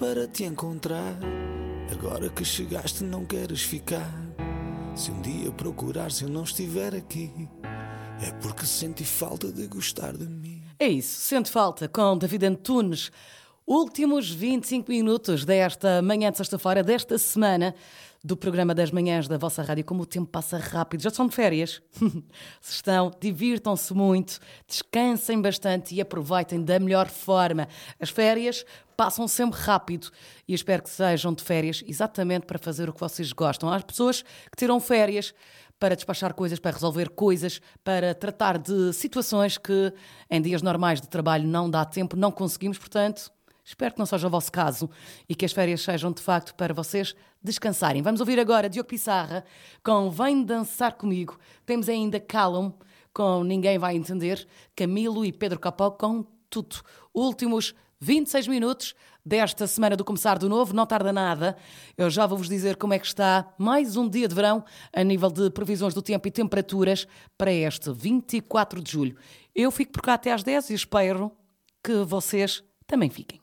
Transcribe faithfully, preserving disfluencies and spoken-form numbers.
para te encontrar. Agora que chegaste não queres ficar. Se um dia procurares eu não estiver aqui, é porque senti falta de gostar de mim. É isso, sente falta com David Antunes. Últimos vinte e cinco minutos desta manhã de sexta-feira, desta semana, do programa das manhãs da vossa rádio. Como o tempo passa rápido, já são de férias. Se estão, divirtam-se muito, descansem bastante e aproveitem da melhor forma. As férias passam sempre rápido e espero que sejam de férias exatamente para fazer o que vocês gostam. Há pessoas que tiram férias para despachar coisas, para resolver coisas, para tratar de situações que em dias normais de trabalho não dá tempo, não conseguimos, portanto... Espero que não seja o vosso caso e que as férias sejam de facto para vocês descansarem. Vamos ouvir agora Diogo Pissarra com Vem Dançar Comigo. Temos ainda Callum com Ninguém Vai Entender, Camilo e Pedro Capó com Tudo. Últimos vinte e seis minutos desta semana do Começar do Novo, não tarda nada. Eu já vou-vos dizer como é que está mais um dia de verão a nível de previsões do tempo e temperaturas para este vinte e quatro de julho. Eu fico por cá até às dez e espero que vocês também fiquem.